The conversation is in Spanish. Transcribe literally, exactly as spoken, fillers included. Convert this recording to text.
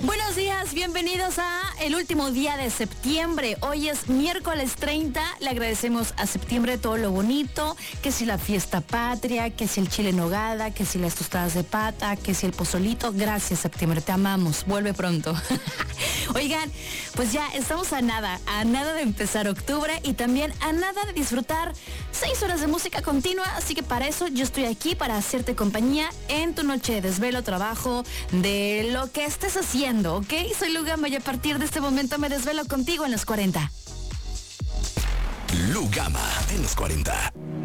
Buenos días, bienvenidos a el último día de septiembre. Hoy es miércoles treinta, le agradecemos a septiembre todo lo bonito, que si la fiesta patria, que si el chile en nogada, que si las tostadas de pata, que si el pozolito. Gracias, septiembre, te amamos, vuelve pronto. Oigan, pues ya estamos a nada, a nada de empezar octubre y también a nada de disfrutar seis horas de música continua, así que para eso yo estoy aquí para hacerte compañía en tu noche de desvelo, trabajo, de lo que estés haciendo, ¿ok? Soy Lu Gama y a partir de este momento me desvelo contigo en los cuarenta. Lu Gama en los cuarenta.